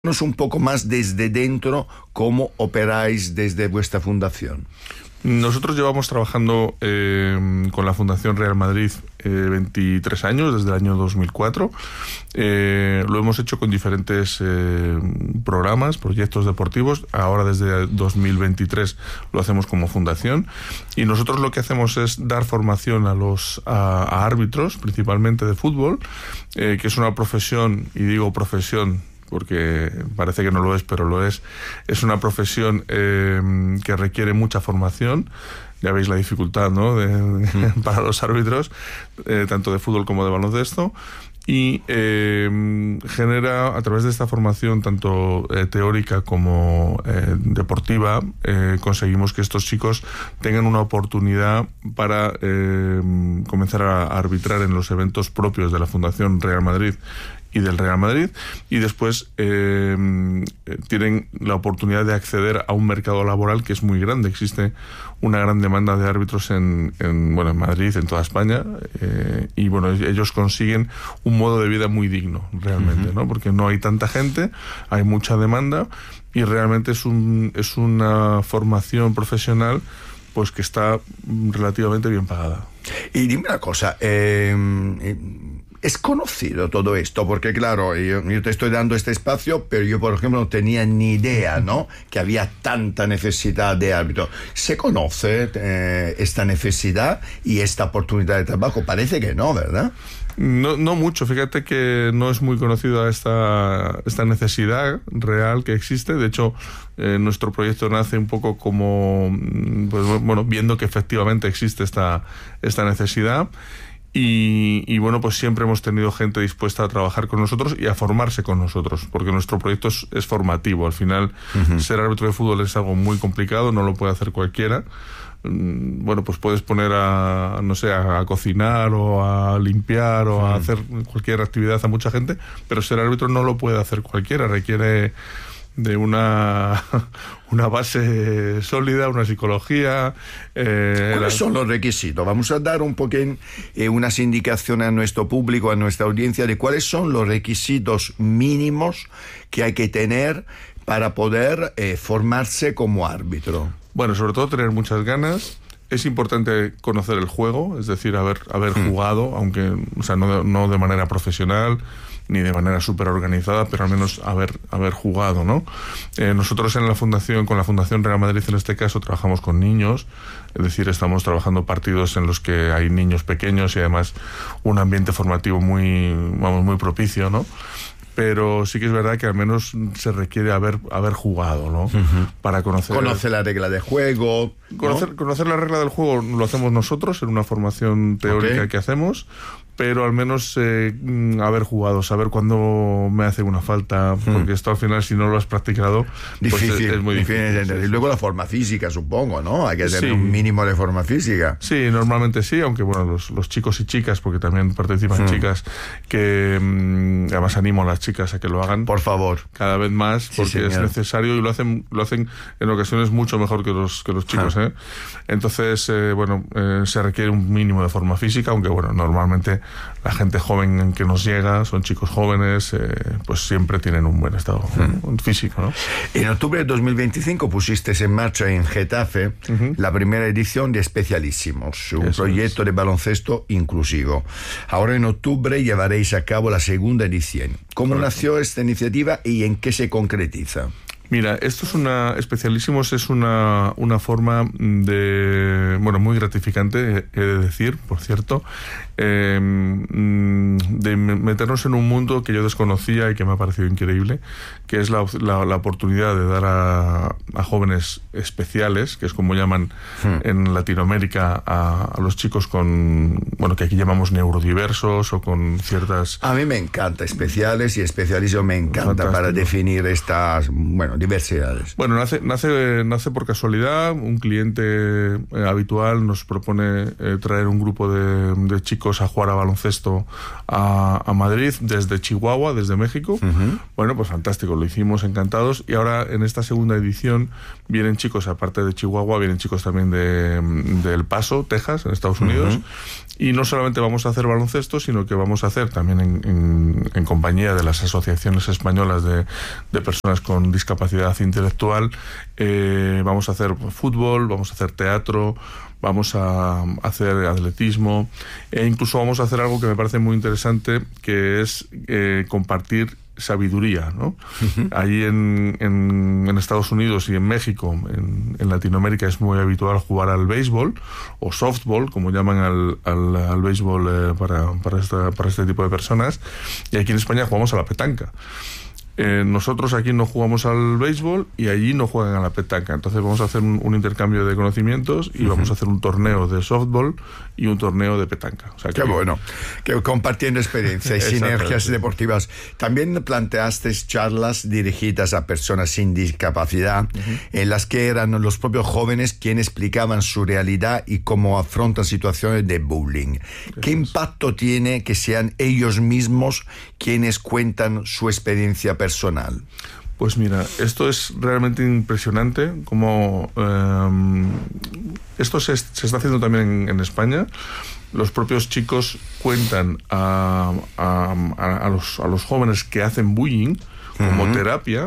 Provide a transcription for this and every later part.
Un poco más desde dentro, cómo operáis desde vuestra fundación. Nosotros llevamos trabajando con la Fundación Real Madrid 23 años, desde el año 2004. Lo hemos hecho con diferentes programas, proyectos deportivos. Ahora desde 2023 lo hacemos como fundación. Y nosotros lo que hacemos es dar formación a árbitros, principalmente de fútbol, que es una profesión, y digo profesión porque parece que no lo es, pero lo es. Es una profesión que requiere mucha formación. Ya veis la dificultad, ¿no? Para los árbitros, tanto de fútbol como de baloncesto. Y genera, a través de esta formación, tanto teórica como deportiva, conseguimos que estos chicos tengan una oportunidad para comenzar a arbitrar en los eventos propios de la Fundación Real Madrid y del Real Madrid, y después tienen la oportunidad de acceder a un mercado laboral que es muy grande. Existe una gran demanda de árbitros en Madrid, en toda España, y ellos consiguen un modo de vida muy digno, realmente, ¿no? Porque no hay tanta gente, hay mucha demanda, y realmente es una formación profesional pues que está relativamente bien pagada. Y dime una cosa, ¿es conocido todo esto? Porque claro, yo te estoy dando este espacio, pero yo, por ejemplo, no tenía ni idea, ¿no?, que había tanta necesidad de árbitros. ¿Se conoce esta necesidad y esta oportunidad de trabajo? Parece que no, ¿verdad? No mucho. Fíjate que no es muy conocida esta necesidad real que existe. De hecho, nuestro proyecto nace un poco como, viendo que efectivamente existe esta necesidad. Y pues siempre hemos tenido gente dispuesta a trabajar con nosotros y a formarse con nosotros, porque nuestro proyecto es formativo. Al final, ser árbitro de fútbol es algo muy complicado, no lo puede hacer cualquiera. Pues puedes poner a cocinar o a limpiar o a hacer cualquier actividad a mucha gente, pero ser árbitro no lo puede hacer cualquiera. Requiere de una base sólida, una psicología. ¿Cuáles son los requisitos? Vamos a dar un poquito unas indicaciones a nuestro público, a nuestra audiencia, de cuáles son los requisitos mínimos que hay que tener para poder formarse como árbitro. Bueno, sobre todo tener muchas ganas. Es importante conocer el juego, es decir, haber jugado, aunque no de manera profesional ni de manera súper organizada, pero al menos haber jugado, ¿no? Nosotros con la Fundación Real Madrid, en este caso, trabajamos con niños, es decir, estamos trabajando partidos en los que hay niños pequeños y además un ambiente formativo muy propicio, ¿no? Pero sí que es verdad que al menos se requiere haber jugado, ¿no? Para conocer la regla de juego, ¿no? Conocer la regla del juego lo hacemos nosotros en una formación teórica que hacemos, pero al menos haber jugado, saber cuándo me hace una falta, porque esto al final, si no lo has practicado, difícil, pues es muy difícil. Y luego la forma física, supongo, ¿no? Hay que tener un mínimo de forma física. Sí, normalmente sí, aunque los chicos y chicas, porque también participan chicas, que además animo a las chicas a que lo hagan. Por favor. Cada vez más, porque es necesario, y lo hacen en ocasiones mucho mejor que los chicos, ¿eh? Entonces, se requiere un mínimo de forma física, aunque normalmente la gente joven que nos llega, son chicos jóvenes, pues siempre tienen un buen estado físico, ¿no? En octubre de 2025 pusiste en marcha en Getafe la primera edición de Especialísimos, un proyecto de baloncesto inclusivo. Ahora en octubre llevaréis a cabo la segunda edición. ¿Cómo nació esta iniciativa y en qué se concretiza? Mira, Especialísimos es una forma de, muy gratificante, he de decir, por cierto, de meternos en un mundo que yo desconocía y que me ha parecido increíble, que es la oportunidad de dar a jóvenes especiales, que es como llaman en Latinoamérica a los chicos que aquí llamamos neurodiversos o con ciertas... A mí me encanta especiales y especialismo me encanta. Fantástico. Para definir estas, diversidades. Bueno, nace por casualidad. Un cliente habitual nos propone traer un grupo de chicos a jugar a baloncesto a Madrid desde Chihuahua, desde México. Bueno, pues fantástico, lo hicimos encantados. Y ahora en esta segunda edición vienen chicos, aparte de Chihuahua, vienen chicos también de El Paso, Texas, en Estados Unidos. Y no solamente vamos a hacer baloncesto, sino que vamos a hacer también en compañía de las asociaciones españolas de personas con discapacidad intelectual. Vamos a hacer fútbol, vamos a hacer teatro, vamos a hacer atletismo, e incluso vamos a hacer algo que me parece muy interesante, que es compartir sabiduría, ¿no? Allí en Estados Unidos y en México, en Latinoamérica, es muy habitual jugar al béisbol o softball, como llaman al béisbol para este tipo de personas, y aquí en España jugamos a la petanca. Nosotros aquí no jugamos al béisbol y allí no juegan a la petanca. Entonces vamos a hacer un intercambio de conocimientos y vamos a hacer un torneo de softball y un torneo de petanca. O sea, qué bueno, que compartiendo experiencias y sinergias deportivas. También planteaste charlas dirigidas a personas sin discapacidad, en las que eran los propios jóvenes quienes explicaban su realidad y cómo afrontan situaciones de bullying. ¿Qué impacto tiene que sean ellos mismos quienes cuentan su experiencia personal? Pues mira, esto es realmente impresionante, como esto se está haciendo también en España. Los propios chicos cuentan a los jóvenes que hacen bullying como terapia.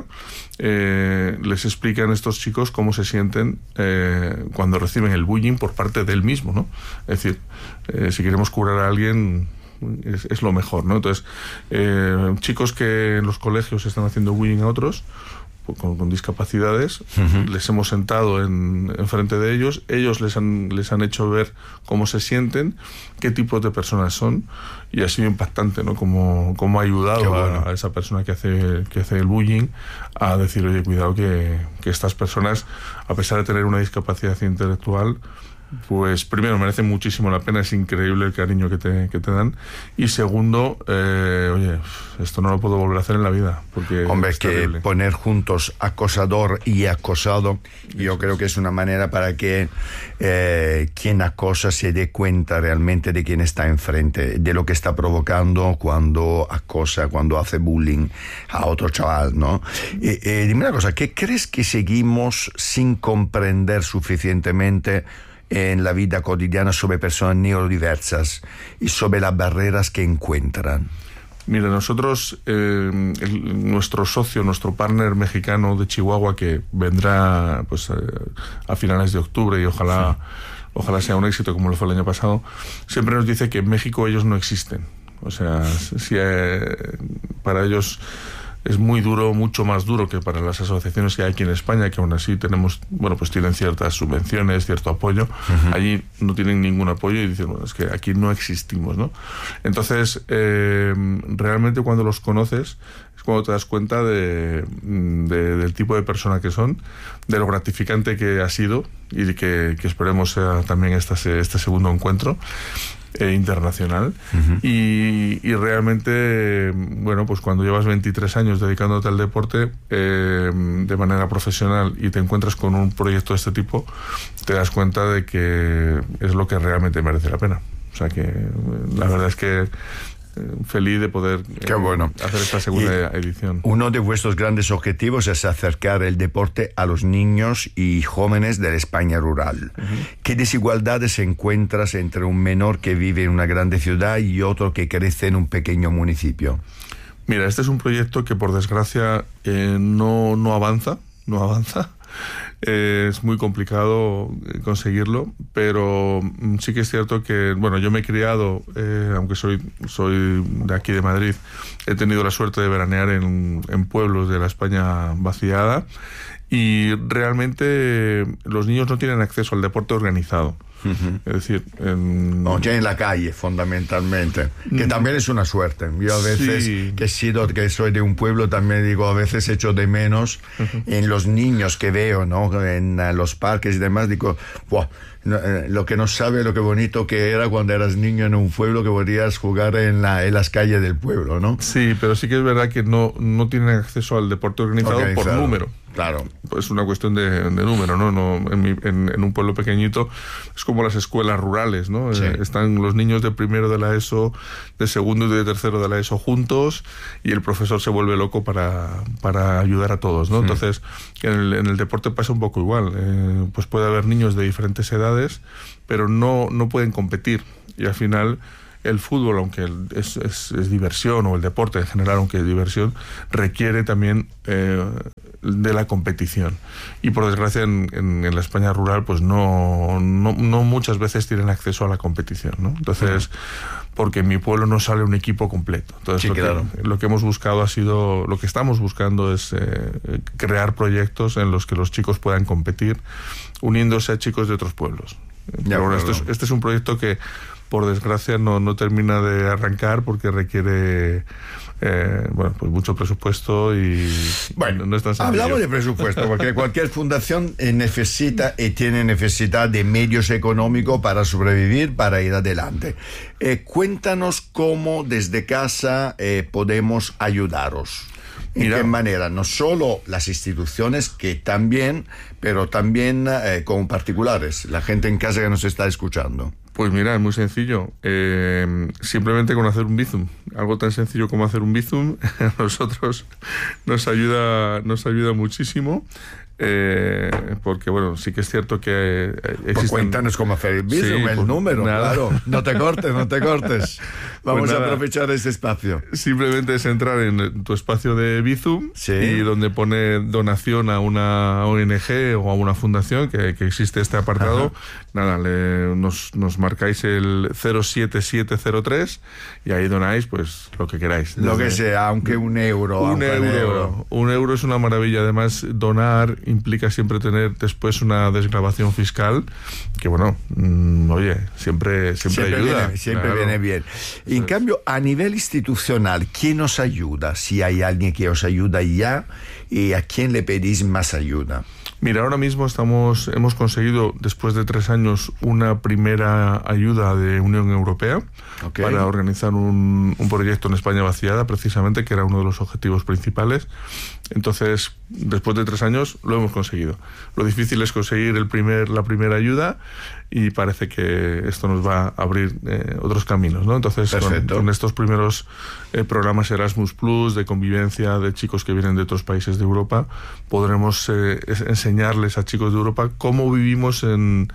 Les explican a estos chicos cómo se sienten cuando reciben el bullying por parte de él mismo, ¿no? Es decir, si queremos curar a alguien, es lo mejor, ¿no? Entonces, chicos que en los colegios están haciendo bullying a otros con discapacidades, les hemos sentado en frente de ellos les han hecho ver cómo se sienten, qué tipos de personas son, y ha sido impactante, ¿no? Cómo ha ayudado a esa persona que hace el bullying a decir, oye, cuidado que estas personas, a pesar de tener una discapacidad intelectual, pues primero merecen muchísimo la pena, es increíble el cariño que te dan, y segundo, oye, esto no lo puedo volver a hacer en la vida, porque hombre, es que terrible. Poner juntos acosador y acosado, yo creo que es una manera para que quien acosa se dé cuenta realmente de quién está enfrente, de lo que está provocando cuando acosa, cuando hace bullying a otro chaval, ¿no? Dime una cosa, ¿qué crees que seguimos sin comprender suficientemente en la vida cotidiana sobre personas neurodiversas y sobre las barreras que encuentran? Mira, nosotros, nuestro socio, nuestro partner mexicano de Chihuahua, que vendrá pues a finales de octubre, y ojalá sea un éxito como lo fue el año pasado, siempre nos dice que en México ellos no existen. O sea, para ellos es muy duro, mucho más duro que para las asociaciones que hay aquí en España, que aún así tenemos, bueno, pues tienen ciertas subvenciones, cierto apoyo. Allí no tienen ningún apoyo y dicen, bueno, es que aquí no existimos, ¿no? Entonces, realmente cuando los conoces es cuando te das cuenta del tipo de persona que son, de lo gratificante que ha sido, y de que esperemos sea también este segundo encuentro internacional. Y realmente, bueno, pues cuando llevas 23 años dedicándote al deporte de manera profesional y te encuentras con un proyecto de este tipo, te das cuenta de que es lo que realmente merece la pena. O sea que la verdad es que feliz de poder hacer esta segunda edición. Uno de vuestros grandes objetivos es acercar el deporte a los niños y jóvenes de la España rural. ¿Qué desigualdades encuentras entre un menor que vive en una grande ciudad y otro que crece en un pequeño municipio? Mira, este es un proyecto que por desgracia no avanza. Es muy complicado conseguirlo, pero sí que es cierto que, bueno, yo me he criado, aunque soy de aquí de Madrid, he tenido la suerte de veranear en pueblos de la España vaciada, y realmente los niños no tienen acceso al deporte organizado. Es decir, no tienen la calle, fundamentalmente, que también es una suerte. Yo a veces, que soy de un pueblo, también digo, a veces echo de menos en los niños que veo, ¿no? En los parques y demás, digo, lo que no sabe lo que bonito que era cuando eras niño en un pueblo, que podías jugar en las calles del pueblo, ¿no? Sí, pero sí que es verdad que no tienen acceso al deporte organizado por número. Claro. Es una cuestión de número, ¿no? En un pueblo pequeñito es como las escuelas rurales, ¿no? Sí. Están los niños de primero de la ESO, de segundo y de tercero de la ESO juntos, y el profesor se vuelve loco para ayudar a todos, ¿no? Entonces, en el deporte pasa un poco igual. Pues puede haber niños de diferentes edades, pero no pueden competir. Y al final el fútbol, aunque es diversión, o el deporte en general, aunque es diversión, requiere también de la competición. Y por desgracia en la España rural pues no muchas veces tienen acceso a la competición, ¿no? Entonces, porque en mi pueblo no sale un equipo completo. Entonces, sí, lo que hemos buscado lo que estamos buscando es crear proyectos en los que los chicos puedan competir uniéndose a chicos de otros pueblos. Pero bueno, este es un proyecto que por desgracia no termina de arrancar porque requiere pues mucho presupuesto y no es tan sencillo. Hablamos de presupuesto porque cualquier fundación necesita y tiene necesidad de medios económicos para sobrevivir, para ir adelante. Cuéntanos cómo desde casa podemos ayudaros. ¿En qué manera? No solo las instituciones, que también, pero también con particulares, la gente en casa que nos está escuchando. Pues mira, es muy sencillo. Simplemente con hacer un Bizum. Algo tan sencillo como hacer un Bizum a nosotros nos ayuda muchísimo. Porque bueno, sí que es cierto que existen... Pues cuéntanos cómo hacer el Bizum, el número, nada. Claro. No te cortes. Vamos a aprovechar este espacio. Simplemente es entrar en tu espacio de Bizum, y donde pone donación a una ONG o a una fundación, que existe este apartado. Nada, nos marcáis el 07703 y ahí donáis pues lo que queráis. Lo que sea, aunque un euro. Un euro es una maravilla. Además, donar implica siempre tener después una desgravación fiscal que, bueno, oye, siempre ayuda. Siempre viene bien. Y en cambio, a nivel institucional, ¿quién os ayuda? Si hay alguien que os ayuda ya, ¿y a quién le pedís más ayuda? Mira, ahora mismo hemos conseguido, después de 3 años, una primera ayuda de Unión Europea para organizar un proyecto en España vaciada, precisamente, que era uno de los objetivos principales. Entonces, después de 3 años, lo hemos conseguido. Lo difícil es conseguir la primera ayuda, y parece que esto nos va a abrir otros caminos, ¿no? Entonces, con estos primeros programas Erasmus Plus, de convivencia de chicos que vienen de otros países de Europa, podremos enseñarles a chicos de Europa cómo vivimos en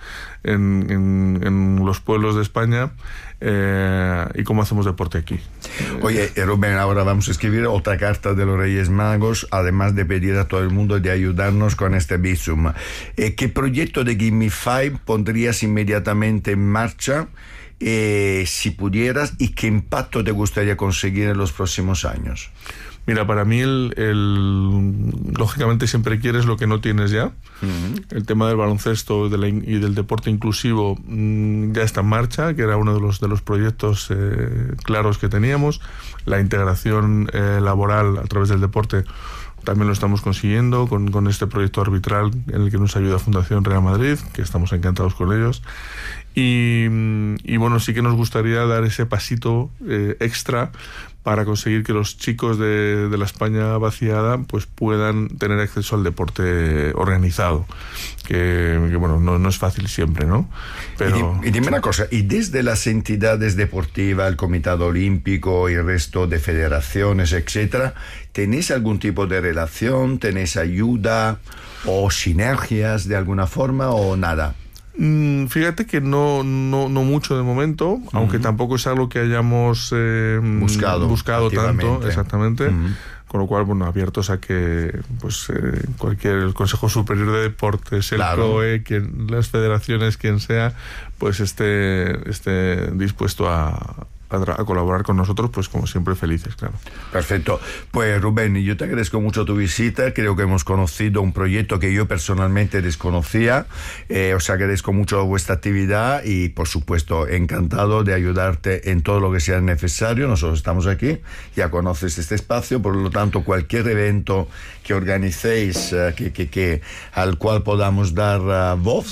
los pueblos de España, y cómo hacemos deporte aquí. Oye, Rubén, ahora vamos a escribir otra carta de los Reyes Magos, además de pedir a todo el mundo de ayudarnos con este Bizum. ¿Qué proyecto de Give Me Five pondrías inmediatamente en marcha, si pudieras, y qué impacto te gustaría conseguir en los próximos años? Mira, para mí lógicamente siempre quieres lo que no tienes ya. El tema del baloncesto y del deporte inclusivo ya está en marcha, que era uno de los proyectos claros que teníamos. La integración laboral a través del deporte también lo estamos consiguiendo con este proyecto arbitral en el que nos ayuda Fundación Real Madrid, que estamos encantados con ellos. Y bueno, sí que nos gustaría dar ese pasito extra para conseguir que los chicos de la España vaciada pues puedan tener acceso al deporte organizado, que bueno, no es fácil siempre, ¿no? Pero y dime una cosa, y desde las entidades deportivas, el Comité Olímpico y el resto de federaciones, etcétera, ¿tenéis algún tipo de relación? ¿Tenéis ayuda o sinergias de alguna forma o nada? Fíjate que no mucho de momento, aunque tampoco es algo que hayamos buscado tanto, exactamente. Con lo cual, bueno, abiertos a que pues el Consejo Superior de Deportes, el COE, las federaciones, quien sea, pues esté dispuesto a colaborar con nosotros, pues como siempre felices, claro. Perfecto. Pues Rubén, yo te agradezco mucho tu visita. Creo que hemos conocido un proyecto que yo personalmente desconocía. Os agradezco mucho vuestra actividad y, por supuesto, encantado de ayudarte en todo lo que sea necesario. Nosotros estamos aquí, ya conoces este espacio, por lo tanto, cualquier evento que organicéis al cual podamos dar voz,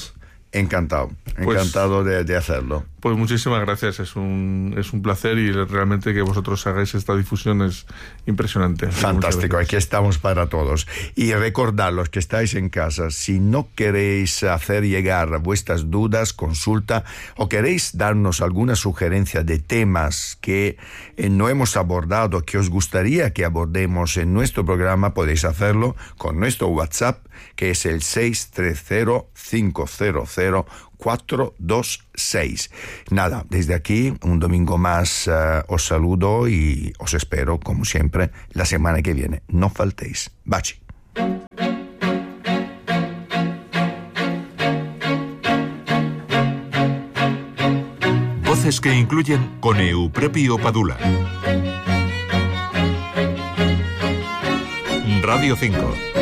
Encantado de hacerlo. Pues muchísimas gracias, es un placer y realmente que vosotros hagáis esta difusión es impresionante. Fantástico, aquí estamos para todos. Y recordad, los que estáis en casa, si no queréis hacer llegar vuestras dudas, consulta, o queréis darnos alguna sugerencia de temas que no hemos abordado, que os gustaría que abordemos en nuestro programa, podéis hacerlo con nuestro WhatsApp, que es el 630-500-426. Nada, desde aquí, un domingo más os saludo y os espero, como siempre, la semana que viene. No faltéis. Baci. Voces que incluyen con Euprepio Padula. Radio 5.